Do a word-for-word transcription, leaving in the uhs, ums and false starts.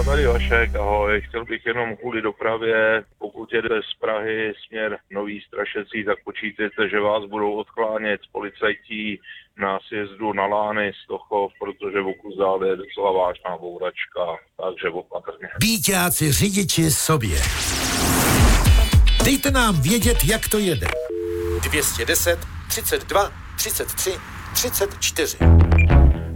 Já tady Vašek, ahoj. Chtěl bych jenom kvůli dopravě, pokud jedete z Prahy směr Nový Strašecí, tak počítejte, že vás budou odklánět policajti na sjezdu na Lány, Stochov, protože v Okuzdál je docela vážná bouračka, takže opatrně. Bíťáci řidiči sobě. Dejte nám vědět, jak to jede. dvě stě deset, třicet dva, třicet tři, třicet čtyři.